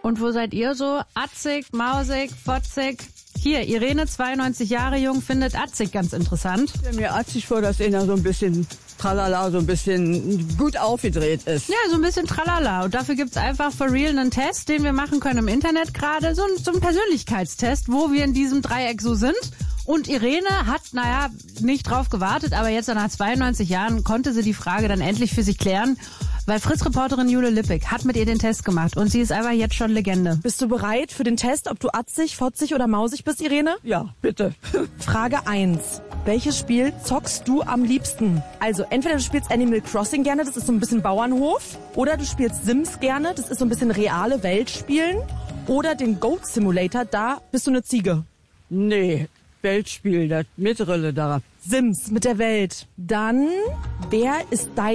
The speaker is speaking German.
Und wo seid ihr so? Atzig, mausig, fotzig? Hier, Irene, 92 Jahre jung, findet Atzig ganz interessant. Ich stelle mir Atzig vor, dass er so ein bisschen tralala, so ein bisschen gut aufgedreht ist. Ja, so ein bisschen tralala. Und dafür gibt's einfach for real einen Test, den wir machen können im Internet gerade. So ein Persönlichkeitstest, wo wir in diesem Dreieck so sind. Und Irene hat, nicht drauf gewartet, aber jetzt nach 92 Jahren konnte sie die Frage dann endlich für sich klären. Weil Fritz-Reporterin Jule Lippig hat mit ihr den Test gemacht und sie ist einfach jetzt schon Legende. Bist du bereit für den Test, ob du atzig, fotzig oder mausig bist, Irene? Ja, bitte. Frage 1. Welches Spiel zockst du am liebsten? Also entweder du spielst Animal Crossing gerne, das ist so ein bisschen Bauernhof, oder du spielst Sims gerne, das ist so ein bisschen reale Welt spielen, oder den Goat Simulator, da bist du eine Ziege. Nee, Weltspiel, das mittlere da. Sims mit der Welt. Dann, wer ist dein